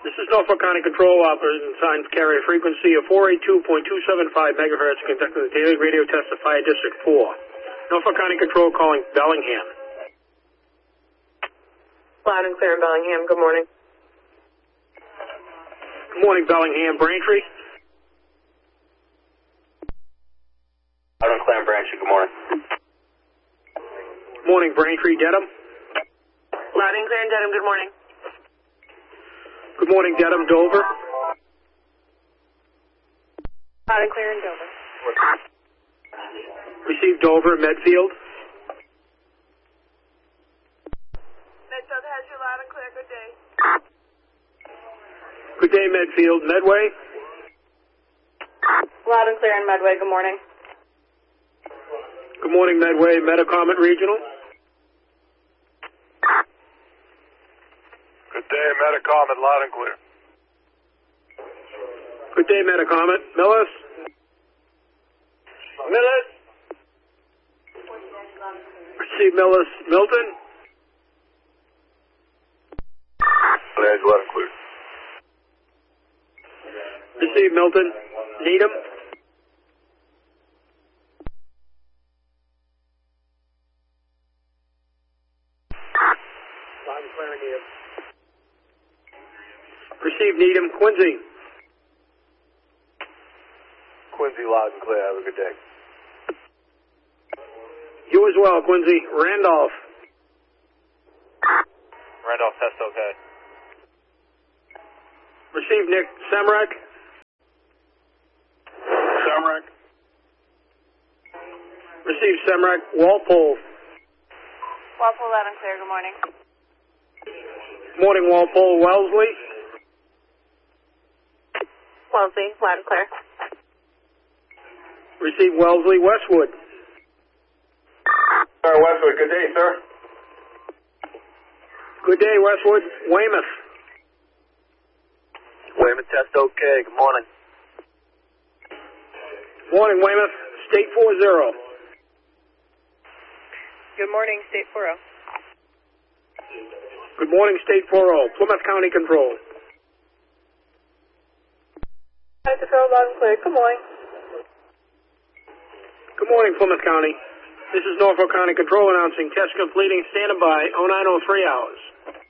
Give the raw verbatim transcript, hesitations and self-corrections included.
This is Norfolk County Control Operator and signs carrier frequency of four eighty-two point two seven five megahertz, conducting the daily radio test of Fire District four. Norfolk County Control calling Bellingham. Loud and clear in Bellingham. Good morning. Good morning, Bellingham. Braintree? Loud and clear in Braintree. Good morning. Good morning, Braintree. Dedham? Loud and clear in Dedham. Good morning. Good morning, Dedham. Dover? Loud and clear in Dover. Received Dover. Medfield? Medfield has you loud and clear. Good day. Good day, Medfield. Medway? Loud and clear in Medway. Good morning. Good morning, Medway. Metacomet Regional? Good day, Metacomet, loud and clear. Good day, Metacomet. Millis? Millis? Receive Millis. Milton? Loud and clear. Receive Milton. Needham? Loud and clear, Needham. Receive Needham. Quincy? Quincy, loud and clear. Have a good day. You as well, Quincy. Randolph? Randolph, test okay. Receive Nick. Semrec? Samrak? Receive Semrec. Walpole? Walpole, loud and clear. Good morning. Morning, Walpole. Wellesley? Wellesley, loud and clear. Receive Wellesley. Westwood? Sir, Westwood, good day, sir. Good day, Westwood. Weymouth? Weymouth, test okay. Good morning. Morning, Weymouth. State four zero. Good morning, State four oh. Good morning, State four oh. Plymouth County Control. County Control, loud and clear. Good morning. Good morning, Plymouth County. This is Norfolk County Control announcing test completing. Standing by. oh nine oh three hours.